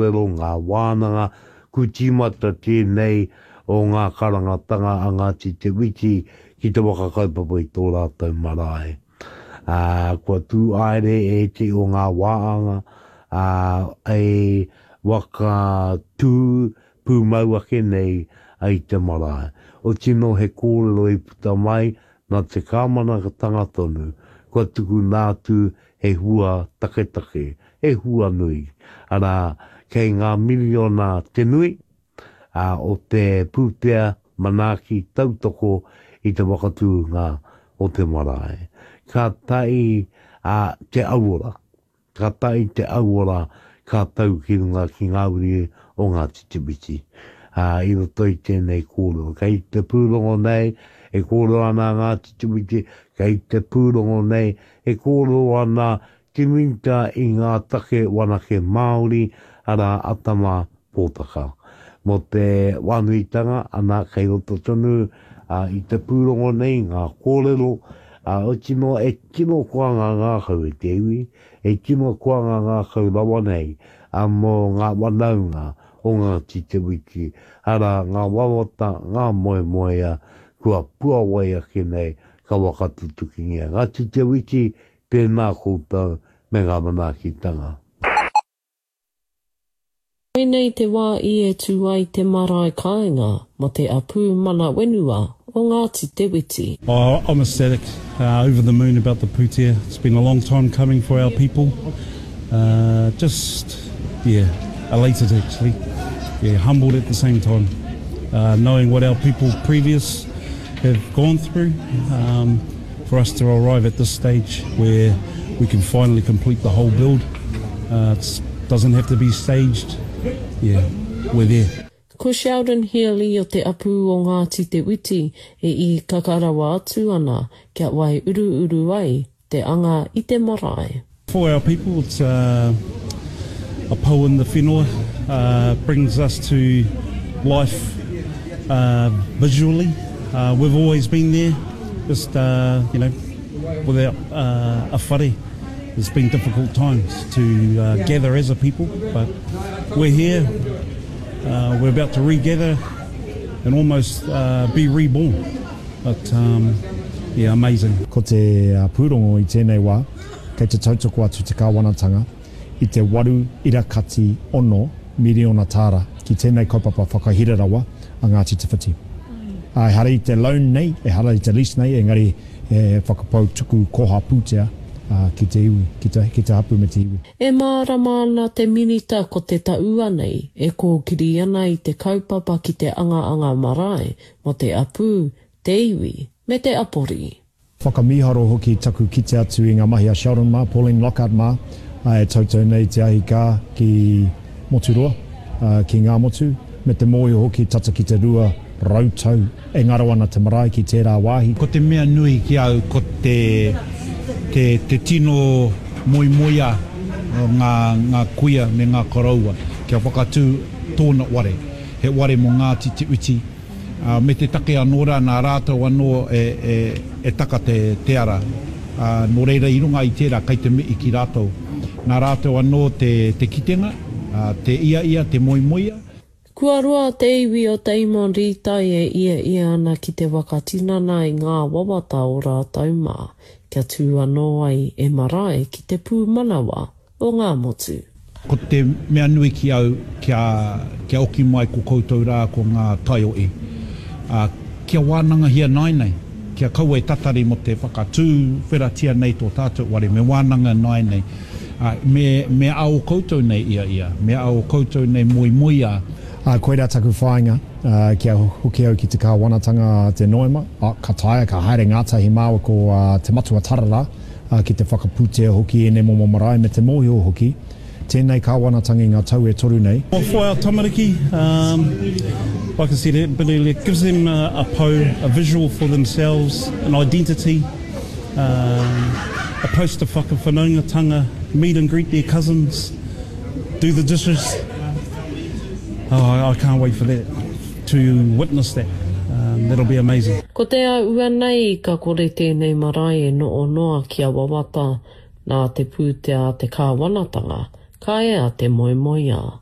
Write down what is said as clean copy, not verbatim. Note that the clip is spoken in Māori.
kōrero ngā wānanga kutimata tēnei o ngā karangatanga a Ngāti Te Witi ki te wakakaupapa i tō rātou marae. Kua tū aere e te o ngā wāanga e waka tū pūmauake nei ai te marae. O tino he kōrero i puta mai nā te kāmanatanga tonu, kua tuku nātu he hua take, he hua nui. Ara, kei ngā miliona te nui, o te pūtea manaki tautoko i te wakatūnga o te marae. Ka tai te auora, ka tai te auora ka tau ki runga ki Ngāwiri o Ngāti Te Witi. I roto i tēnei kōrero. Kei te pūrongo nei, e kōrero ana Ngāti Te Witi, kei te pūrongo nei, e kōrero ana ki minta i ngā take wanake Māori, ara atama pōtaka. Mo te wanuitanga, ana kei roto tonu, i te pūrongo nei ngā kōrero, o tino e tino kuanga ngā kau e te iwi, e tino kuanga ngā kau rawa nei, mo ngā wanaunga o Ngāti Te Witi, ara ngā wawata, ngā moemoea, kua puawai ake nei, ka wakatutukingia. Ngāti Te Witi, pēnā koutou, me ngā manakitanga. Nei te wā I e tū ai te marae kāinga, mo te apū mana wenua o Ngāti Te Witi. I'm ecstatic, over the moon about the pūtea. It's been a long time coming for our people. Elated actually. Humbled at the same time. Knowing what our people previous have gone through, for us to arrive at this stage where we can finally complete the whole build. It doesn't have to be staged. We're there. Ko Sheldon Healy o te apū o Ngāti Te Witi e I kakarawa atu ana kia wai uru ai te anga I te marae. For our people, it's a pou in the whenua, brings us to life visually. We've always been there, just, without a whare. It's been difficult times to gather as a people, but we're here. We're about to regather and almost be reborn. But, amazing. Ko te pūrongo I tēnei wā, kei te tautoko atu te kāwanatanga, I te waru irakati ono miriona tāra ki tēnei kaupapa whakahirarawa a Ngāti Te Witi. E hara I te loan nei, e hara I te lease nei, engari e whakapau tuku koha pūtea ki te iwi, ki te hapu me te iwi. E mārama ana te minita ko te taua nei, e kōkiri ana I te kaupapa ki te anga marae, mo te apū, te iwi, me te apori. Whakamiharo hoki taku ki te atu I ngā mahi a Sheldon mā, Pauline Lockhart mā, e tautau nei te ahi kā ki Moturoa, ki ngā motu, me te moe hoki tata ki te rua rautau, e ngaro ana te marae ki tērā wāhi. Ko te mea nui ki au, ko te tino moimoia o ngā kuia me ngā karaua, kia whakatū tōna ware, he ware mo Ngāti Te Witi. Me te take anora, nā rātou anō e taka te ara. Nō reira I runga I tērā, kai te mii ki rātou. Nā rātou anō te kitenga, te ia, te moimoia. Kua roa te iwi o Damon Rītai e ia ana ki te wakatinana I ngā wawata o rātou mā, kia tū anō ai e marae ki te pū manawa o ngā motu. Ko te mea nui ki au, kia oki mai ko koutou rā ko ngā tai o e. Kia wānanga hia nei, kia kaua e tatari mo te whakatū wheratia nei tō tātou ware, me wānanga nei. Me ao koutou nei ia, me ao koutou nei moimoia. Koe rā taku whāinga, kia hoki au ki te kāwanatanga te noema, ka taia, ka haere ngātahi māua ko te matua tarara, ki te whakapūtea hoki e ne momo marae me te mohio hoki. Tēnei kāwanatanga I ngā tau e toru nei. For our tamariki, like I said, it gives them a visual for themselves, an identity, a place to whakawhanaungatanga, meet and greet their cousins, do the dishes. I can't wait for that, to witness that. That'll be amazing. Ko te ua nei ka kore tēnei marae no o noa kia wawata nā te pūtea te kāwanatanga, ka ea te moimoia.